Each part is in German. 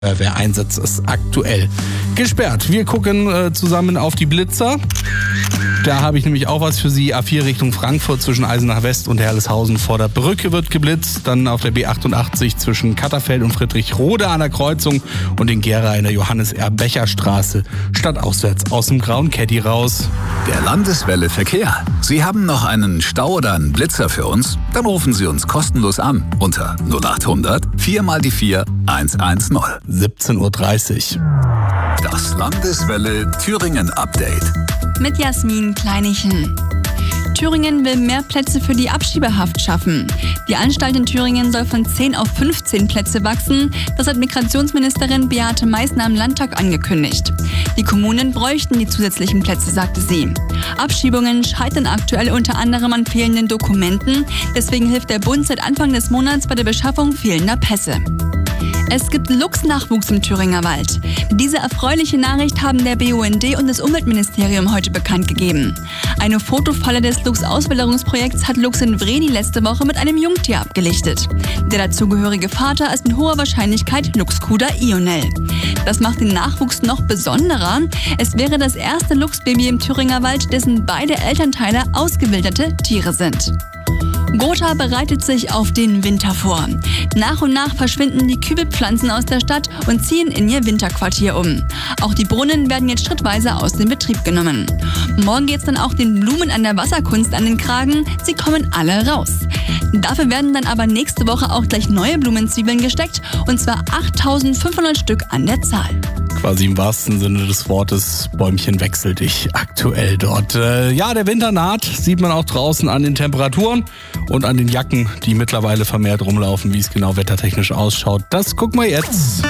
Feuerwehreinsatz ist aktuell gesperrt. Wir gucken zusammen auf die Blitzer. Da habe ich nämlich auch was für Sie. A4 Richtung Frankfurt zwischen Eisenach West und Herleshausen vor der Brücke wird geblitzt. Dann auf der B88 zwischen Katterfeld und Friedrichroda an der Kreuzung und in Gera in der Johannes-R-Becher-Straße stadtauswärts aus dem Grauen Caddy raus. Der Landeswelle Verkehr. Sie haben noch einen Stau oder einen Blitzer für uns? Dann rufen Sie uns kostenlos an unter 0800 4 mal die 4 110. 17:30 Uhr. Das Landeswelle Thüringen Update. Mit Jasmin Kleinichen. Thüringen will mehr Plätze für die Abschiebehaft schaffen. Die Anstalt in Thüringen soll von 10 auf 15 Plätze wachsen. Das hat Migrationsministerin Beate Meißner im Landtag angekündigt. Die Kommunen bräuchten die zusätzlichen Plätze, sagte sie. Abschiebungen scheitern aktuell unter anderem an fehlenden Dokumenten. Deswegen hilft der Bund seit Anfang des Monats bei der Beschaffung fehlender Pässe. Es gibt Luchsnachwuchs im Thüringer Wald. Diese erfreuliche Nachricht haben der BUND und das Umweltministerium heute bekannt gegeben. Eine Fotofalle des Luchsauswilderungsprojekts hat Luchs in Vreni letzte Woche mit einem Jungtier abgelichtet. Der dazugehörige Vater ist mit hoher Wahrscheinlichkeit Luchskuder Ionel. Das macht den Nachwuchs noch besonderer. Es wäre das erste Luchsbaby im Thüringer Wald, dessen beide Elternteile ausgewilderte Tiere sind. Gotha bereitet sich auf den Winter vor. Nach und nach verschwinden die Kübelpflanzen aus der Stadt und ziehen in ihr Winterquartier um. Auch die Brunnen werden jetzt schrittweise aus dem Betrieb genommen. Morgen geht's dann auch den Blumen an der Wasserkunst an den Kragen. Sie kommen alle raus. Dafür werden dann aber nächste Woche auch gleich neue Blumenzwiebeln gesteckt, und zwar 8.500 Stück an der Zahl. Quasi im wahrsten Sinne des Wortes, Bäumchen wechsel dich aktuell dort. Ja, der Winter naht, sieht man auch draußen an den Temperaturen und an den Jacken, die mittlerweile vermehrt rumlaufen. Wie es genau wettertechnisch ausschaut, das gucken wir jetzt.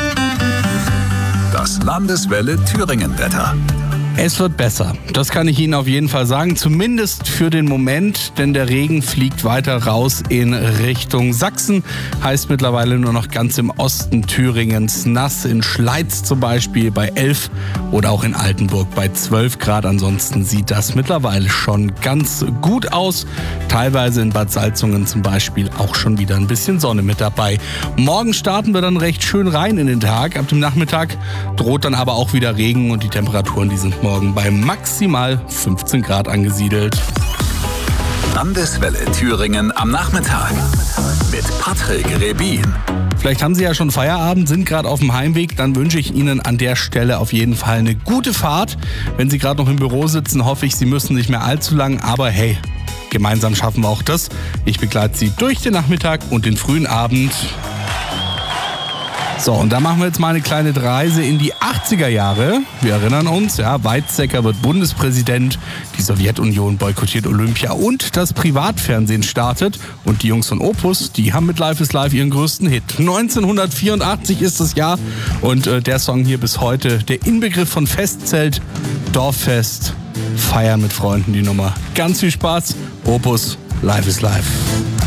Das Landeswelle Thüringen Wetter. Es wird besser, das kann ich Ihnen auf jeden Fall sagen, zumindest für den Moment, denn der Regen fliegt weiter raus in Richtung Sachsen, heißt mittlerweile nur noch ganz im Osten Thüringens nass, in Schleiz zum Beispiel bei 11 oder auch in Altenburg bei 12 Grad, ansonsten sieht das mittlerweile schon ganz gut aus, teilweise in Bad Salzungen zum Beispiel auch schon wieder ein bisschen Sonne mit dabei. Morgen starten wir dann recht schön rein in den Tag, ab dem Nachmittag droht dann aber auch wieder Regen und die Temperaturen, die sind morgen bei maximal 15 Grad angesiedelt. Landeswelle Thüringen am Nachmittag mit Patrick Rebin. Vielleicht haben Sie ja schon Feierabend, sind gerade auf dem Heimweg, dann wünsche ich Ihnen an der Stelle auf jeden Fall eine gute Fahrt. Wenn Sie gerade noch im Büro sitzen, hoffe ich, Sie müssen nicht mehr allzu lang, aber hey, gemeinsam schaffen wir auch das. Ich begleite Sie durch den Nachmittag und den frühen Abend. So, und da machen wir jetzt mal eine kleine Reise in die 80er Jahre. Wir erinnern uns, ja, Weizsäcker wird Bundespräsident, die Sowjetunion boykottiert Olympia und das Privatfernsehen startet. Und die Jungs von Opus, die haben mit Life is Life ihren größten Hit. 1984 ist das Jahr und der Song hier bis heute, der Inbegriff von Festzelt, Dorffest, Feiern mit Freunden, die Nummer. Ganz viel Spaß, Opus, Life is Life.